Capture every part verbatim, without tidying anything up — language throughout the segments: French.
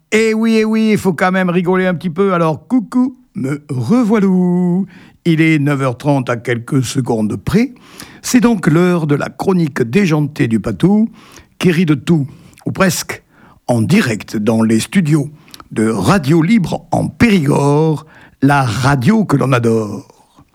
Eh oui, eh oui, il faut quand même rigoler un petit peu. Alors, coucou, me revoilou. Il est neuf heures trente à quelques secondes près. C'est donc l'heure de la chronique déjantée du Patou, qui rit de tout, ou presque, en direct dans les studios de Radio Libre en Périgord, la radio que l'on adore.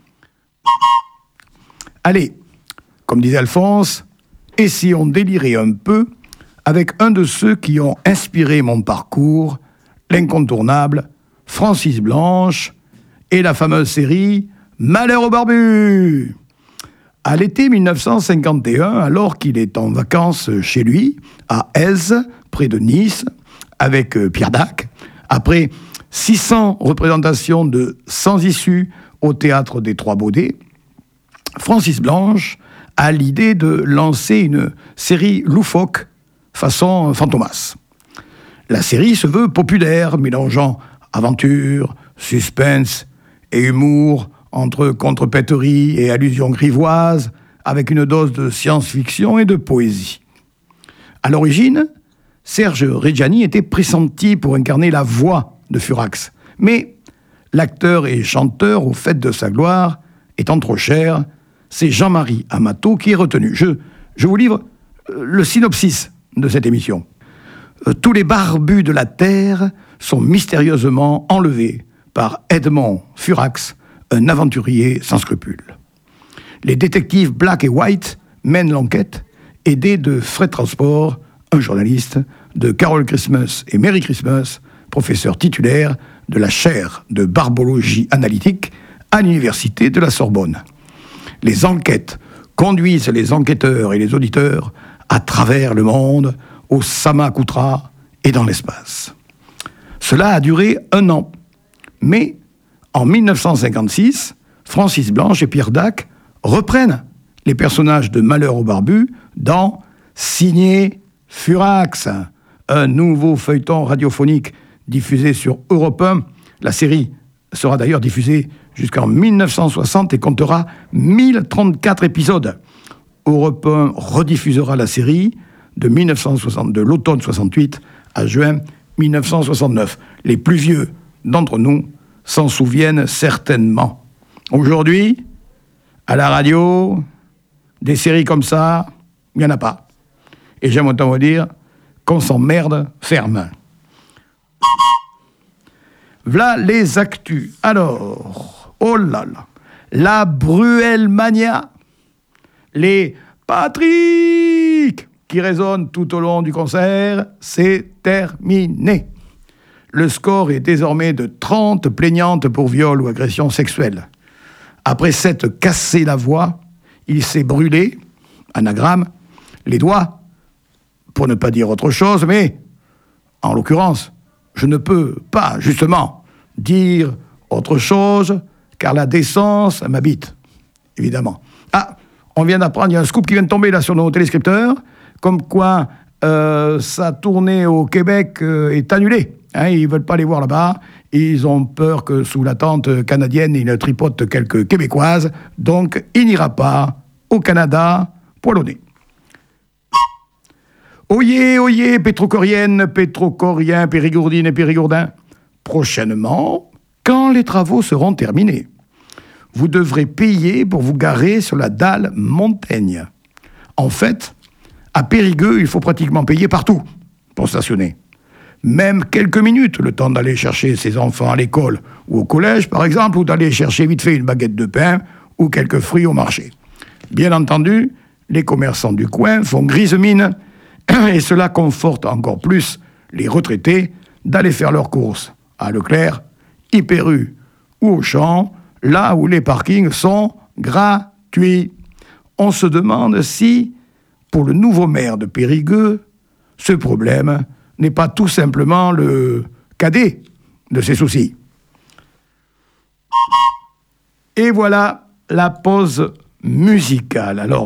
Allez, comme disait Alphonse, essayons de délirer un peu avec un de ceux qui ont inspiré mon parcours, l'incontournable Francis Blanche et la fameuse série Malheur au barbu. À l'été mille neuf cent cinquante et un, alors qu'il est en vacances chez lui, à Èze, près de Nice, avec Pierre Dac, après six cents représentations de Sans issue au théâtre des Trois Baudets, Francis Blanche a l'idée de lancer une série loufoque façon Fantomas. La série se veut populaire, mélangeant aventure, suspense et humour entre contrepèterie et allusions grivoises, avec une dose de science-fiction et de poésie. À l'origine, Serge Reggiani était pressenti pour incarner la voix de Furax, mais l'acteur et chanteur au fait de sa gloire étant trop cher, c'est Jean-Marie Amato qui est retenu. Je, je vous livre le synopsis de cette émission. Tous les barbus de la Terre sont mystérieusement enlevés par Edmond Furax, un aventurier sans scrupules. Les détectives Black et White mènent l'enquête, aidés de Fred Transport, un journaliste, de Carol Christmas et Merry Christmas, professeur titulaire de la chaire de barbologie analytique à l'université de la Sorbonne. Les enquêtes conduisent les enquêteurs et les auditeurs à travers le monde, au Samakutra et dans l'espace. Cela a duré un an, mais en mille neuf cent cinquante-six, Francis Blanche et Pierre Dac reprennent les personnages de Malheur au barbu dans Signé Furax, un nouveau feuilleton radiophonique diffusé sur Europe un. La série sera d'ailleurs diffusée jusqu'en mille neuf cent soixante et comptera mille trente-quatre épisodes. Europe un rediffusera la série de, mille neuf cent soixante, de l'automne soixante-huit à juin mille neuf cent soixante-neuf. Les plus vieux d'entre nous s'en souviennent certainement. Aujourd'hui, à la radio, des séries comme ça, il n'y en a pas. Et j'aime autant vous dire qu'on s'emmerde ferme. V'là les actus. Alors, oh là là, la Bruelmania, les Patrick qui résonnent tout au long du concert, c'est terminé. Le score est désormais de trente plaignantes pour viol ou agression sexuelle. Après s'être cassé la voix, il s'est brûlé, anagramme, les doigts, pour ne pas dire autre chose, mais, en l'occurrence, je ne peux pas, justement, dire autre chose, car la décence m'habite, évidemment. Ah, on vient d'apprendre, il y a un scoop qui vient de tomber là sur nos téléscripteurs, comme quoi euh, sa tournée au Québec euh, est annulée. Hein, ils ne veulent pas les voir là-bas. Ils ont peur que sous la tente canadienne, il tripote quelques Québécoises. Donc, il n'ira pas au Canada poilonné. Oyez, oyez, pétrocorienne, pétrocorien, périgourdine et périgourdin. Prochainement, quand les travaux seront terminés, vous devrez payer pour vous garer sur la dalle Montaigne. En fait, à Périgueux, il faut pratiquement payer partout pour stationner. Même quelques minutes, le temps d'aller chercher ses enfants à l'école ou au collège, par exemple, ou d'aller chercher vite fait une baguette de pain ou quelques fruits au marché. Bien entendu, les commerçants du coin font grise mine et cela conforte encore plus les retraités d'aller faire leurs courses à Leclerc, Hyper U ou Auchan, là où les parkings sont gratuits. On se demande si, pour le nouveau maire de Périgueux, ce problème n'est pas tout simplement le cadet de ses soucis. Et voilà la pause musicale. Alors,